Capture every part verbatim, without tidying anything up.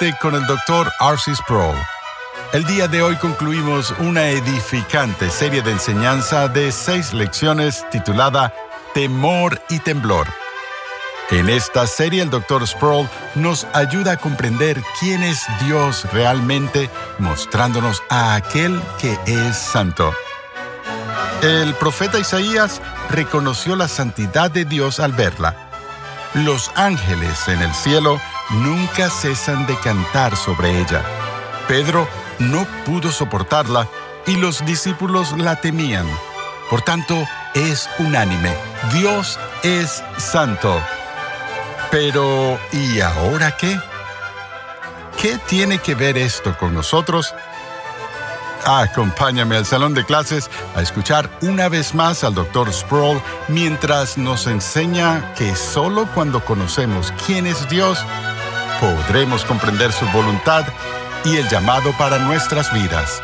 nuevamente con el doctor R C Sproul. El día de hoy concluimos una edificante serie de enseñanza de seis lecciones titulada Temor y Temblor. En esta serie el doctor Sproul nos ayuda a comprender quién es Dios realmente, mostrándonos a aquel que es santo. El profeta Isaías reconoció la santidad de Dios al verla. Los ángeles en el cielo nunca cesan de cantar sobre ella. Pedro no pudo soportarla y los discípulos la temían. Por tanto, es unánime. Dios es santo. Pero, ¿y ahora qué? ¿Qué tiene que ver esto con nosotros? Acompáñame al salón de clases a escuchar una vez más al doctor Sproul mientras nos enseña que solo cuando conocemos quién es Dios, podremos comprender su voluntad y el llamado para nuestras vidas.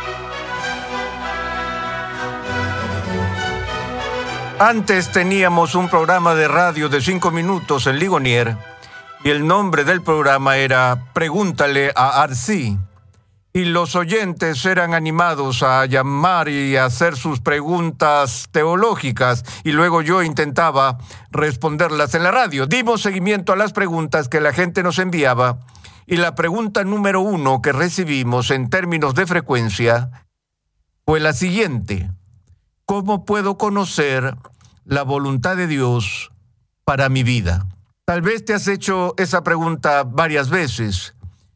Antes teníamos un programa de radio de cinco minutos en Ligonier y el nombre del programa era Pregúntale a R C. Y los oyentes eran animados a llamar y a hacer sus preguntas teológicas, y luego yo intentaba responderlas en la radio. Dimos seguimiento a las preguntas que la gente nos enviaba, y la pregunta número uno que recibimos en términos de frecuencia fue la siguiente: ¿cómo puedo conocer la voluntad de Dios para mi vida? Tal vez te has hecho esa pregunta varias veces.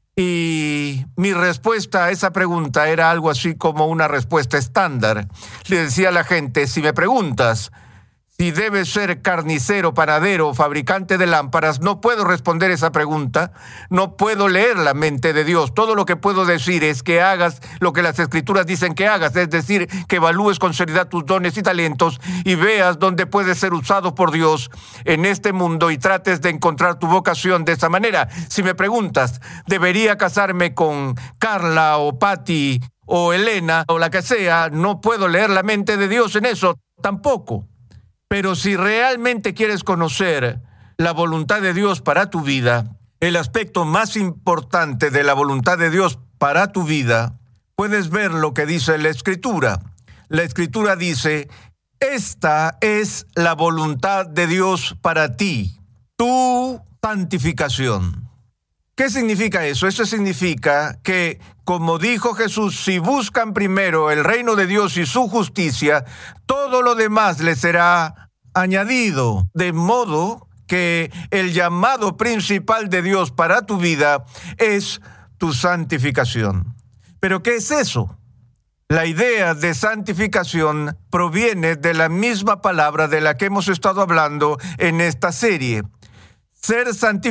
Y mi respuesta a esa pregunta era algo así como una respuesta estándar. Le decía a la gente: si me preguntas si debes ser carnicero, panadero o fabricante de lámparas, no puedo responder esa pregunta, no puedo leer la mente de Dios. Todo lo que puedo decir es que hagas lo que las Escrituras dicen que hagas, es decir, que evalúes con seriedad tus dones y talentos y veas dónde puedes ser usado por Dios en este mundo y trates de encontrar tu vocación de esa manera. Si me preguntas, ¿debería casarme con Carla o Patty o Elena o la que sea? No puedo leer la mente de Dios en eso tampoco. Pero si realmente quieres conocer la voluntad de Dios para tu vida, el aspecto más importante de la voluntad de Dios para tu vida, puedes ver lo que dice la Escritura. La Escritura dice: esta es la voluntad de Dios para ti, tu santificación. ¿Qué significa eso? Eso significa que, como dijo Jesús, si buscan primero el reino de Dios y su justicia, todo lo demás les será añadido. De modo que el llamado principal de Dios para tu vida es tu santificación. ¿Pero qué es eso? La idea de santificación proviene de la misma palabra de la que hemos estado hablando en esta serie. Ser santificado